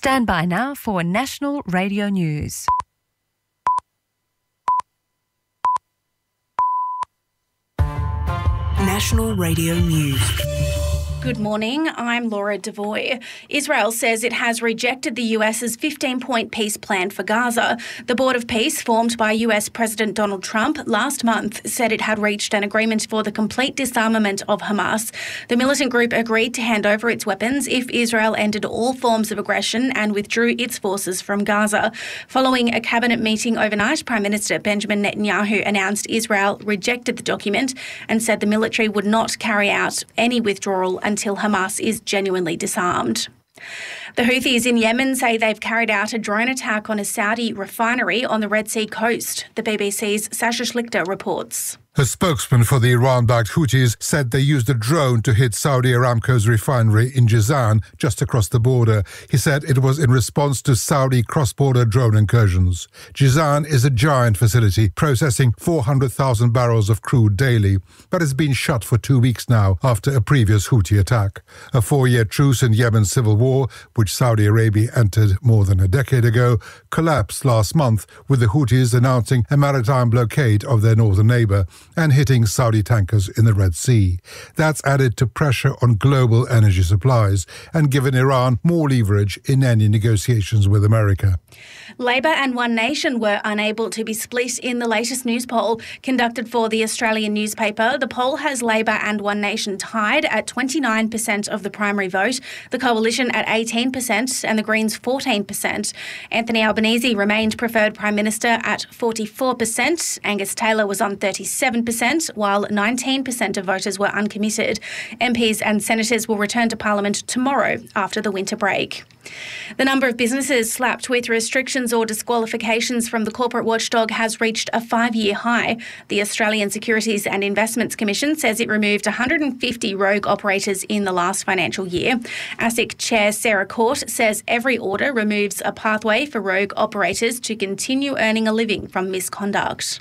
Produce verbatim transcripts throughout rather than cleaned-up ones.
Stand by now for National Radio News. National Radio News. Good morning, I'm Laura Devoy. Israel says it has rejected the US's fifteen-point peace plan for Gaza. The Board of Peace, formed by U S President Donald Trump last month, said it had reached an agreement for the complete disarmament of Hamas. The militant group agreed to hand over its weapons if Israel ended all forms of aggression and withdrew its forces from Gaza. Following a cabinet meeting overnight, Prime Minister Benjamin Netanyahu announced Israel rejected the document and said the military would not carry out any withdrawal until Hamas is genuinely disarmed. The Houthis in Yemen say they've carried out a drone attack on a Saudi refinery on the Red Sea coast. The B B C's Sasha Schlichter reports. A spokesman for the Iran-backed Houthis said they used a drone to hit Saudi Aramco's refinery in Jizan, just across the border. He said it was in response to Saudi cross-border drone incursions. Jizan is a giant facility processing four hundred thousand barrels of crude daily, but it's been shut for two weeks now after a previous Houthi attack. A four-year truce in Yemen's civil war, which Saudi Arabia entered more than a decade ago, collapsed last month, with the Houthis announcing a maritime blockade of their northern neighbour and hitting Saudi tankers in the Red Sea. That's added to pressure on global energy supplies and given Iran more leverage in any negotiations with America. Labor and One Nation were unable to be split in the latest news poll conducted for the Australian newspaper. The poll has Labor and One Nation tied at twenty-nine percent of the primary vote, the Coalition at eighteen percent and the Greens fourteen percent. Anthony Albanese remained preferred Prime Minister at forty-four percent. Angus Taylor was on thirty-seven percent, while nineteen percent of voters were uncommitted. M Ps and senators will return to Parliament tomorrow after the winter break. The number of businesses slapped with restrictions or disqualifications from the corporate watchdog has reached a five-year high. The Australian Securities and Investments Commission says it removed one hundred fifty rogue operators in the last financial year. ASIC Chair Sarah Court says every order removes a pathway for rogue operators to continue earning a living from misconduct.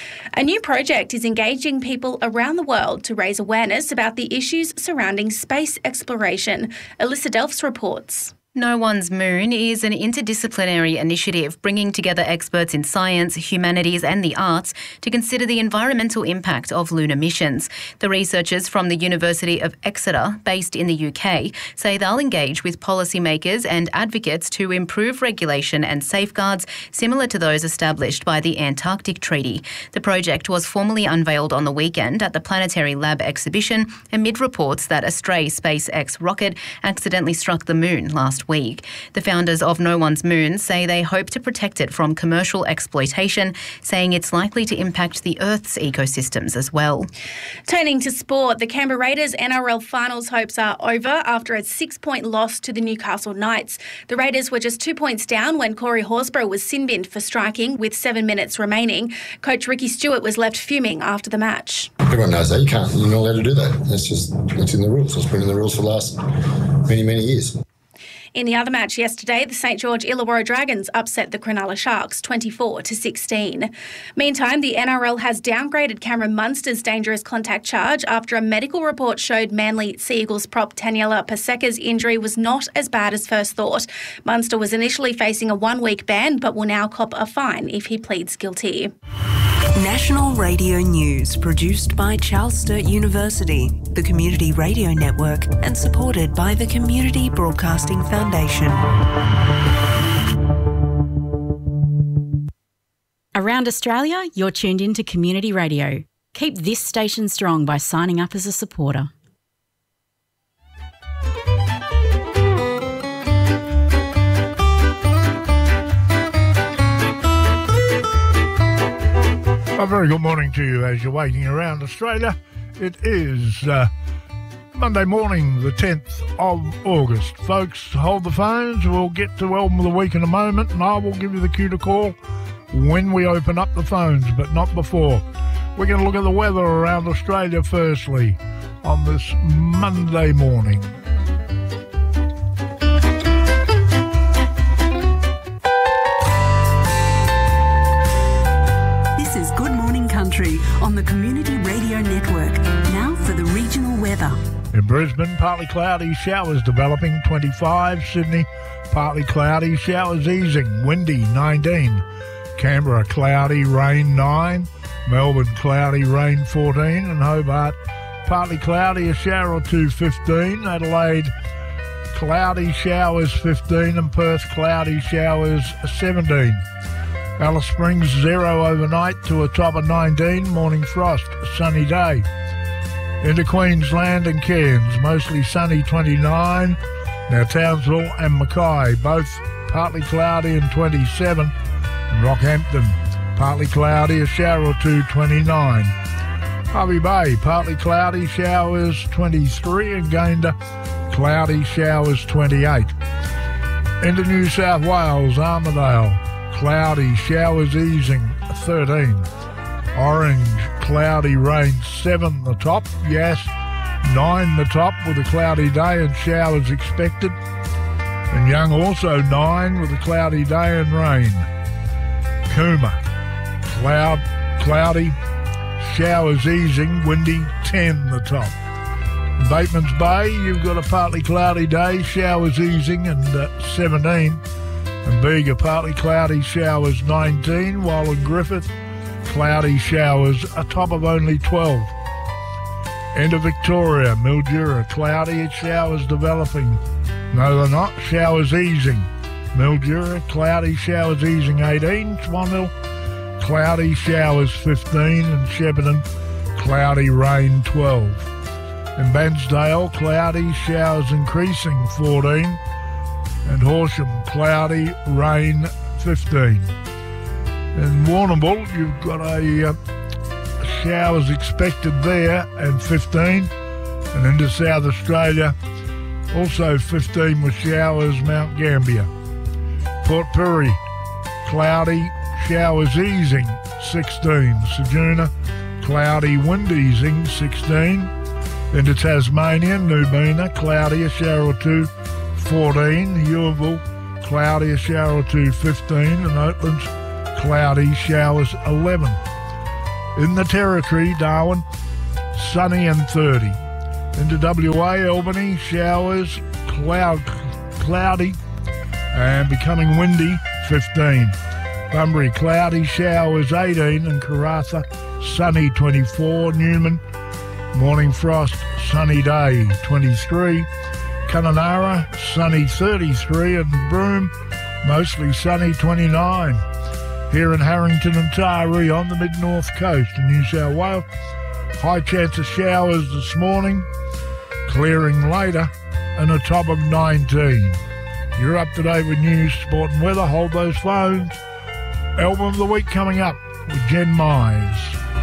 A new project is engaging people around the world to raise awareness about the issues surrounding space exploration. Alyssa Delphs reports. No One's Moon is an interdisciplinary initiative bringing together experts in science, humanities and the arts to consider the environmental impact of lunar missions. The researchers from the University of Exeter, based in the U K, say they'll engage with policymakers and advocates to improve regulation and safeguards similar to those established by the Antarctic Treaty. The project was formally unveiled on the weekend at the Planetary Lab exhibition amid reports that a stray SpaceX rocket accidentally struck the moon last week. The founders of No One's Moon say they hope to protect it from commercial exploitation, saying it's likely to impact the Earth's ecosystems as well. Turning to sport, the Canberra Raiders N R L finals hopes are over after a six-point loss to the Newcastle Knights. The Raiders were just two points down when Corey Horsburgh was sin-binned for striking with seven minutes remaining. Coach Ricky Stewart was left fuming after the match. Everyone knows that. You can't, you're not allowed to do that. It's just, it's in the rules. It's been in the rules for the last many, many years. In the other match yesterday, the St George Illawarra Dragons upset the Cronulla Sharks twenty-four to sixteen. Meantime, the N R L has downgraded Cameron Munster's dangerous contact charge after a medical report showed Manly Sea Eagles prop Taniela Paseka's injury was not as bad as first thought. Munster was initially facing a one-week ban but will now cop a fine if he pleads guilty. National Radio News, produced by Charles Sturt University, the Community Radio Network, and supported by the Community Broadcasting Foundation. Around Australia, you're tuned in to Community Radio. Keep this station strong by signing up as a supporter. A very good morning to you as you're waiting around Australia. It is uh, Monday morning, the tenth of August. Folks, hold the phones. We'll get to Album of the Week in a moment, and I will give you the cue to call when we open up the phones, but not before. We're going to look at the weather around Australia firstly on this Monday morning. On the Community Radio Network. Now for the regional weather. In Brisbane, partly cloudy, showers developing, twenty-five. Sydney, partly cloudy, showers easing, windy, nineteen. Canberra, cloudy, rain, nine. Melbourne, cloudy, rain, fourteen. And Hobart, partly cloudy, a shower or two, fifteen. Adelaide, cloudy, showers, fifteen. And Perth, cloudy, showers, seventeen. Alice Springs, zero overnight to a top of nineteen. Morning frost, sunny day. Into Queensland and Cairns, mostly sunny, twenty-nine. Now Townsville and Mackay, both partly cloudy and twenty-seven. And Rockhampton, partly cloudy, a shower or two, twenty-nine. Hervey Bay, partly cloudy, showers, twenty-three. And Gayndah, cloudy, showers, twenty-eight. Into New South Wales, Armidale, cloudy, showers easing, thirteen. Orange, cloudy, rain, seven the top. Yes, nine the top with a cloudy day and showers expected. And Young also nine with a cloudy day and rain. Cooma, cloud, cloudy, showers easing, windy, ten the top. In Bateman's Bay, you've got a partly cloudy day, showers easing, and uh, seventeen. And Bega, partly cloudy, showers, nineteen, while in Griffith, cloudy showers, a top of only twelve. Into Victoria, Mildura, cloudy, showers developing. No, they're not. Showers easing. Mildura, cloudy, showers easing, eighteen. Swan Hill, cloudy, showers, fifteen. And Shepparton, cloudy, rain, twelve. In Bairnsdale, cloudy, showers increasing, fourteen. And Horsham, cloudy, rain, fifteen. In Warrnambool, you've got a uh, showers expected there, and fifteen. And into South Australia, also fifteen with showers, Mount Gambier. Port Pirie, cloudy, showers easing, sixteen. Ceduna, cloudy, wind easing, sixteen. Into Tasmania, Nubina, cloudy, a shower or two, fourteen. Ewellville, cloudy, a shower or two, fifteen. And Oatlands, cloudy, showers, eleven. In the Territory, Darwin, sunny and thirty. Into W A, Albany, showers, cloud, cloudy, and becoming windy, fifteen. Bunbury, cloudy, showers, eighteen. And Karratha, sunny, twenty-four. Newman, morning frost, sunny day, twenty-three. Kununurra, sunny, thirty-three. And Broome, mostly sunny, twenty-nine. Here in Harrington and Taree on the mid-north coast in New South Wales, high chance of showers this morning, clearing later, and a top of nineteen. You're up to date with news, sport and weather. Hold those phones. Album of the week coming up with Jen Mize.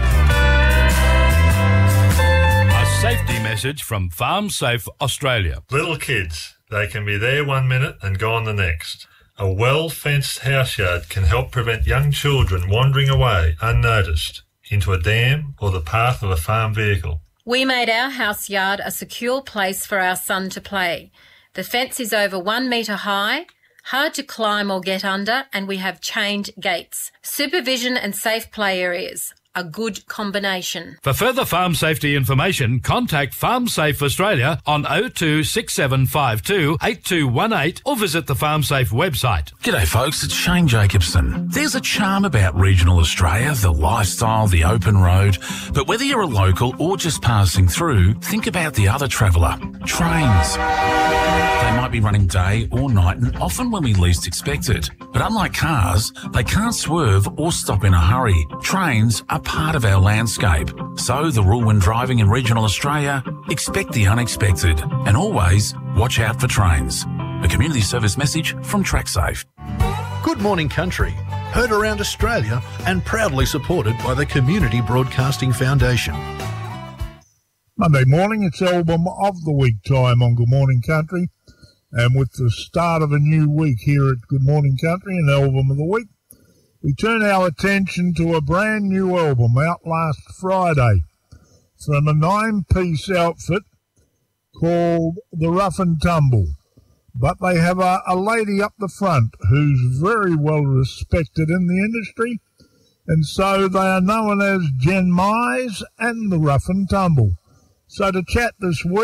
A safety message from Farm Safe Australia. Little kids, they can be there one minute and gone the next. A well-fenced houseyard can help prevent young children wandering away unnoticed into a dam or the path of a farm vehicle. We made our house yard a secure place for our son to play. The fence is over one metre high, hard to climb or get under, and we have chained gates. Supervision and safe play areas. A good combination. For further farm safety information, contact Farm Safe Australia on oh two six seven five two eight two one eight or visit the Farm Safe website. G'day folks, it's Shane Jacobson. There's a charm about regional Australia, the lifestyle, the open road. But whether you're a local or just passing through, think about the other traveller. Trains. They might be running day or night and often when we least expect it. But unlike cars, they can't swerve or stop in a hurry. Trains are part of our landscape. So the rule when driving in regional Australia, expect the unexpected and always watch out for trains. A community service message from TrackSafe. Good morning, country. Heard around Australia and proudly supported by the Community Broadcasting Foundation. Monday morning, it's Album of the Week time on Good Morning Country. And with the start of a new week here at Good Morning Country and Album of the Week, we turn our attention to a brand new album out last Friday from a nine-piece outfit called The Rough and Tumble. But they have a, a lady up the front who's very well respected in the industry, and so they are known as Jen Mize and The Rough and Tumble. So to chat this week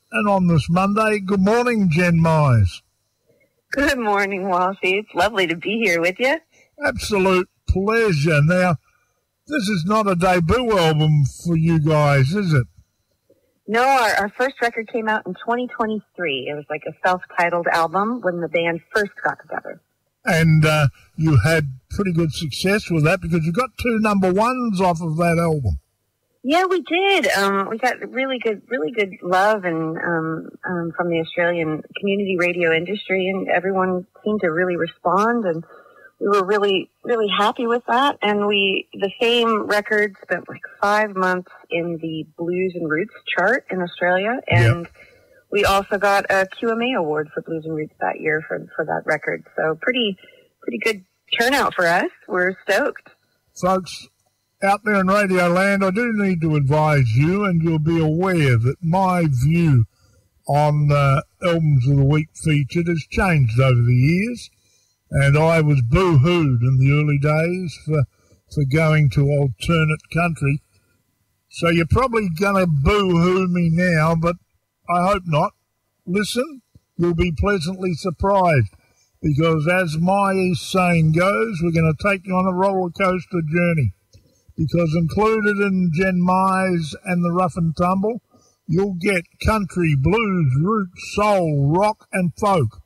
And on this Monday, good morning, Jen Mize. Good morning, Walshy. It's lovely to be here with you. Absolute pleasure. Now, this is not a debut album for you guys, is it? No, our, our first record came out in twenty twenty-three. It was like a self-titled album when the band first got together. And uh, you had pretty good success with that because you got two number ones off of that album. Yeah, we did. Um, we got really good, really good love and um, um, from the Australian community radio industry, and everyone seemed to really respond, and we were really, really happy with that. And we, the same record, spent like five months in the Blues and Roots chart in Australia, and yep. we also got a Q M A award for Blues and Roots that year for for that record. So pretty, pretty good turnout for us. We're stoked, folks. Out there in Radio Land, I do need to advise you, and you'll be aware that my view on uh, Albums of the Week featured has changed over the years, and I was boo-hooed in the early days for, for going to alternate country. So you're probably going to boo-hoo me now, but I hope not. Listen, you'll be pleasantly surprised, because as my saying goes, we're going to take you on a roller coaster journey. Because included in Jen Mize and the Rough and Tumble, you'll get country, blues, roots, soul, rock, and folk.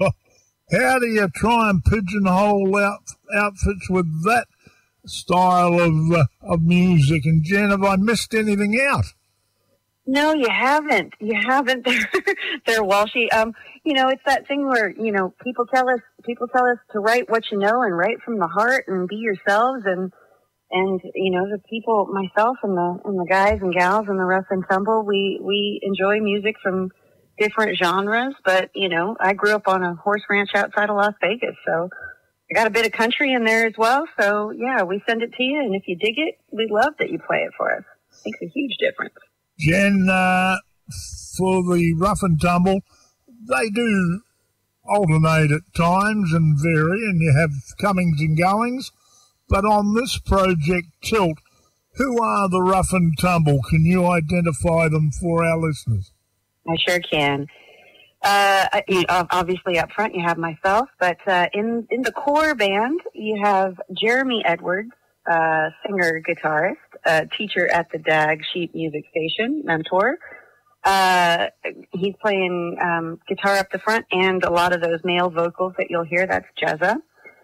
How do you try and pigeonhole out, outfits with that style of uh, of music? And Jen, have I missed anything out? No, you haven't. You haven't. They're Walshy. Um, you know, it's that thing where, you know, people tell us people tell us to write what you know and write from the heart and be yourselves. And And, you know, the people, myself and the and the guys and gals in the Rough and Tumble, we, we enjoy music from different genres. But, you know, I grew up on a horse ranch outside of Las Vegas, so I got a bit of country in there as well. So, yeah, we send it to you, and if you dig it, we love that you play it for us. It makes a huge difference. Jen, uh, for the Rough and Tumble, they do alternate at times and vary, and you have comings and goings. But on this project, Tilt, who are the Rough and Tumble? Can you identify them for our listeners? I sure can. Uh, you know, obviously, up front, you have myself, but uh, in, in the core band, you have Jeremy Edwards, uh, singer, guitarist, uh, teacher at the D A G Sheet Music Station, mentor. Uh, he's playing um, guitar up the front, and a lot of those male vocals that you'll hear, that's Jezza.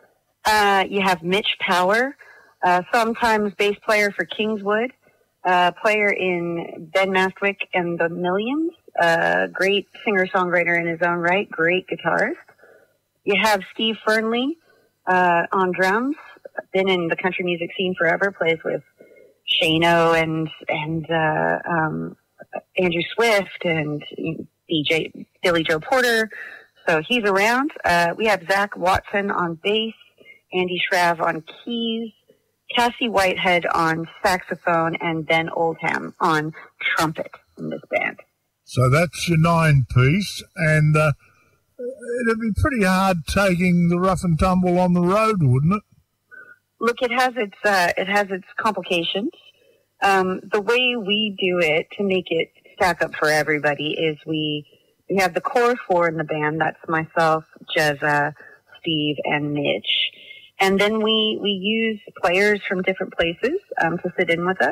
Uh, you have Mitch Power, uh, sometimes bass player for Kingswood, uh, player in Ben Mastwick and the Millions, uh, great singer-songwriter in his own right, great guitarist. You have Steve Fernley, uh, on drums, been in the country music scene forever, plays with Shano and, and, uh, um, Andrew Swift and D J Billy Joe Porter. So he's around. Uh, we have Zach Watson on bass, Andy Shrav on keys, Cassie Whitehead on saxophone, and Ben Oldham on trumpet in this band. So that's your nine-piece, and uh, it'd be pretty hard taking the Rough and Tumble on the road, wouldn't it? Look, it has its uh, it has its complications. Um, the way we do it to make it stack up for everybody is we we have the core four in the band. That's myself, Jezza, Steve, and Mitch. And then we, we use players from different places um, to sit in with us.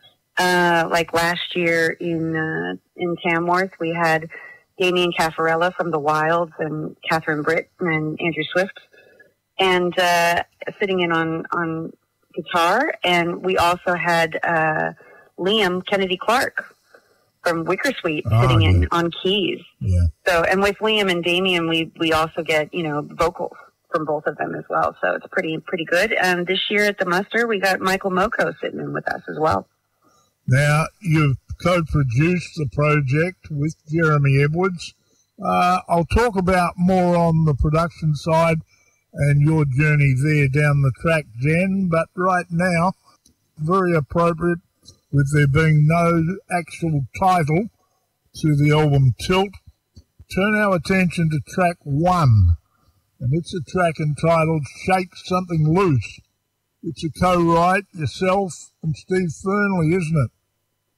Uh, like last year in uh, in Tamworth, we had Damien Caffarella from The Wilds and Catherine Britt and Andrew Swift, and uh, sitting in on, on guitar. And we also had uh, Liam Kennedy Clark from Wickersweet oh, sitting yeah. in on keys. Yeah. So, and with Liam and Damien, we, we also get, you know, vocals from both of them as well. So it's pretty, pretty good. And this year at the muster, we got Michael Moko sitting in with us as well. Now, you've co-produced the project with Jeremy Edwards. Uh, I'll talk about more on the production side and your journey there down the track, Jen. But right now, very appropriate, with there being no actual title to the album Tilt, turn our attention to track one. And it's a track entitled Shake Something Loose. It's a co-write, yourself and Steve Fernley, isn't it?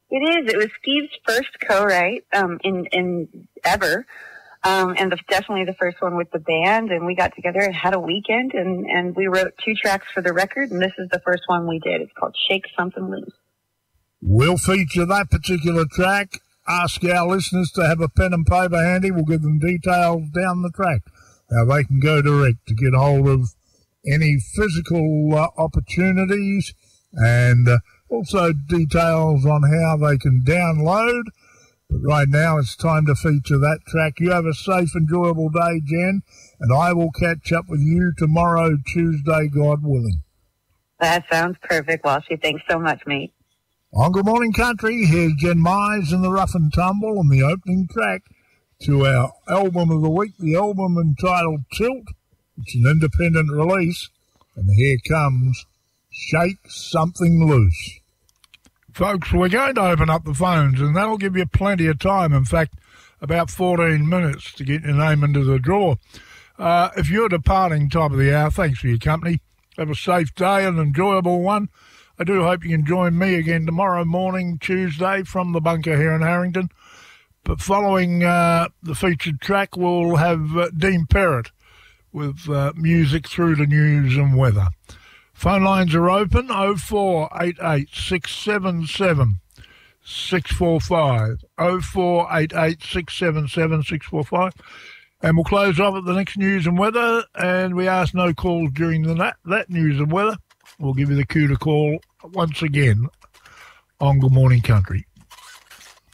It is. It was Steve's first co-write um, in in ever, um, and the, definitely the first one with the band. And we got together and had a weekend, and, and we wrote two tracks for the record. And this is the first one we did. It's called "Shake Something Loose." We'll feature that particular track. Ask our listeners to have a pen and paper handy. We'll give them details down the track. Now they can go direct to get hold of any physical uh, opportunities and uh, also details on how they can download. But right now it's time to feature that track. You have a safe, enjoyable day, Jen, and I will catch up with you tomorrow, Tuesday, God willing. That sounds perfect, Walshy. Thanks so much, mate. On Good Morning Country, here's Jen Mize and the Rough and Tumble on the opening track to our album of the week, the album entitled Tilt. It's an independent release, and here comes Shake Something Loose. Folks, we're going to open up the phones, and that'll give you plenty of time. In fact, about fourteen minutes to get your name into the draw. Uh, if you're departing top of the hour, thanks for your company. Have a safe day, an enjoyable one. I do hope you can join me again tomorrow morning, Tuesday, from the bunker here in Harrington. But following uh, the featured track, we'll have uh, Dean Perrott with uh, music through the news and weather. Phone lines are open, oh four eight eight, six seven seven, six four five, oh four eight eight, six seven seven, six four five. And we'll close off at the next news and weather, and we ask no calls during the that, that news and weather. We'll give you the cue to call once again on Good Morning Country.